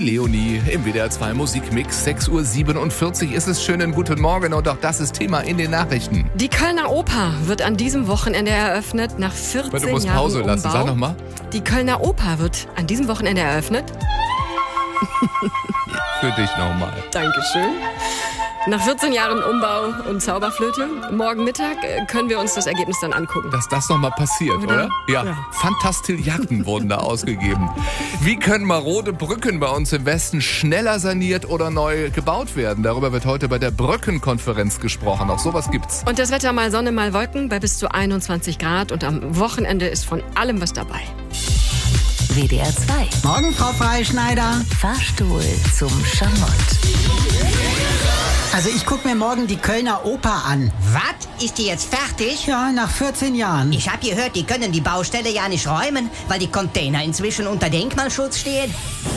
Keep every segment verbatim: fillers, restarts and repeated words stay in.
Leonie im W D R zwei Musikmix. sechs Uhr siebenundvierzig ist es. Schönen guten Morgen und auch das ist Thema in den Nachrichten. Die Kölner Oper wird an diesem Wochenende eröffnet, nach vierzehn Du musst Jahren Pause Umbau. lassen, sag nochmal. Die Kölner Oper wird an diesem Wochenende eröffnet. Für dich nochmal. Dankeschön. Nach vierzehn Jahren Umbau und Zauberflöte, morgen Mittag äh, können wir uns das Ergebnis dann angucken. Dass das nochmal passiert, oder? Oder? Ja. Ja. Fantastilliarden wurden da ausgegeben. Wie können marode Brücken bei uns im Westen schneller saniert oder neu gebaut werden? Darüber wird heute bei der Brückenkonferenz gesprochen. Auch sowas gibt's. Und das Wetter mal Sonne, mal Wolken bei bis zu einundzwanzig Grad. Und am Wochenende ist von allem was dabei. W D R zwei. Morgen, Frau Freischneider. Fahrstuhl zum Schamott. Also ich gucke mir morgen die Kölner Oper an. Was? Ist die jetzt fertig? Ja, nach vierzehn Jahren. Ich habe gehört, die können die Baustelle ja nicht räumen, weil die Container inzwischen unter Denkmalschutz stehen.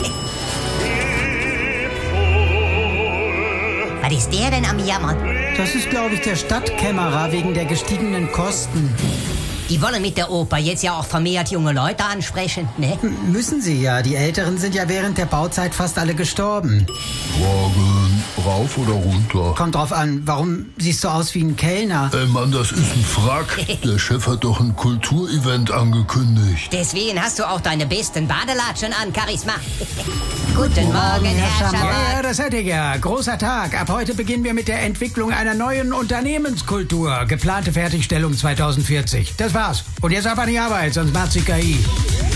Was ist der denn am Jammern? Das ist, glaube ich, der Stadtkämmerer wegen der gestiegenen Kosten. Die wollen mit der Oper jetzt ja auch vermehrt junge Leute ansprechen, ne? M- müssen sie ja. Die Älteren sind ja während der Bauzeit fast alle gestorben. Morgen, rauf oder runter? Kommt drauf an, warum siehst du aus wie ein Kellner? Ey Mann, das ist ein Frack. Der Chef hat doch ein Kulturevent angekündigt. Deswegen hast du auch deine besten Badelatschen an, Charisma. Guten Morgen, Herr Ja, ja, Schamott. das hätte ich ja. Großer Tag. Ab heute beginnen wir mit der Entwicklung einer neuen Unternehmenskultur. Geplante Fertigstellung zweitausendvierzig. Das war's. Und jetzt ab an die Arbeit, sonst macht's die K I.